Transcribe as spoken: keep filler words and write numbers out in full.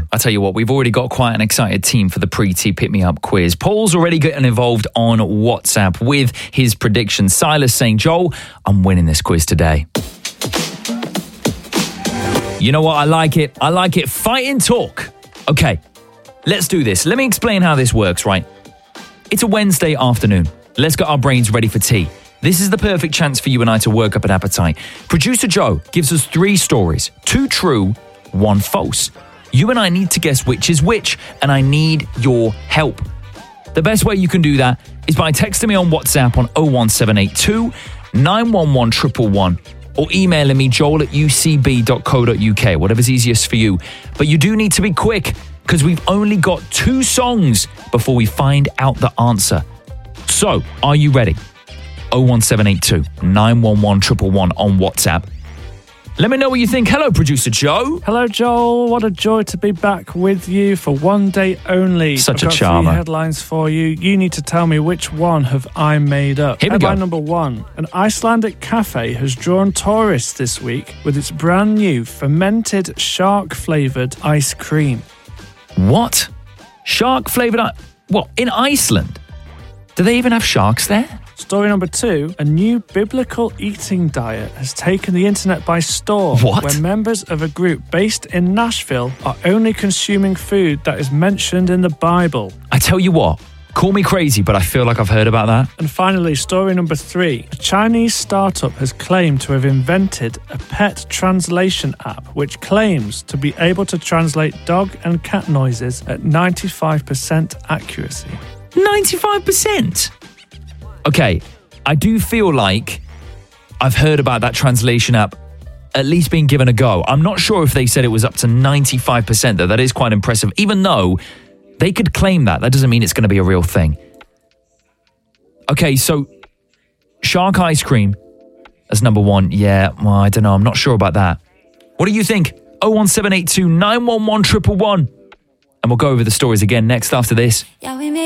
I tell you what, we've already got quite an excited team for the Pre-T Pick Me Up quiz. Paul's already getting involved on WhatsApp with his predictions. Silas saying, Joel, I'm winning this quiz today. You know what? I like it. I like it. Fight and talk. Okay, let's do this. Let me explain how this works, right? It's a Wednesday afternoon. Let's get our brains ready for tea. This is the perfect chance for you and I to work up an appetite. Producer Joe gives us three stories. Two true, one false. You and I need to guess which is which, and I need your help. The best way you can do that is by texting me on WhatsApp on oh one seven eight two, nine one one, one one one or emailing me joel at u c b dot co dot u k, whatever's easiest for you. But you do need to be quick because we've only got two songs before we find out the answer. So, are you ready? oh one seven eight two, nine one one, one one one on WhatsApp. Let me know what you think. Hello, Producer Joe. Hello, Joel. What a joy to be back with you for one day only. Such I've a got charmer. Three headlines for you. You need to tell me which one have I made up. Here we Headline go. number one. An Icelandic cafe has drawn tourists this week with its brand new fermented shark-flavoured ice cream. What? Shark-flavoured ice? What, in Iceland? Do they even have sharks there? Story number two, a new biblical eating diet has taken the internet by storm. What? Where members of a group based in Nashville are only consuming food that is mentioned in the Bible. I tell you what, call me crazy, but I feel like I've heard about that. And finally, story number three, a Chinese startup has claimed to have invented a pet translation app which claims to be able to translate dog and cat noises at ninety-five percent accuracy. ninety-five percent? Okay, I do feel like I've heard about that translation app at least being given a go. I'm not sure if they said it was up to ninety-five percent, though. That is quite impressive. Even though they could claim that, that doesn't mean it's going to be a real thing. Okay, so shark ice cream as number one. Yeah, well, I don't know. I'm not sure about that. What do you think? oh one seven eight two, nine one one, one one one. And we'll go over the stories again next after this. Yeah, we made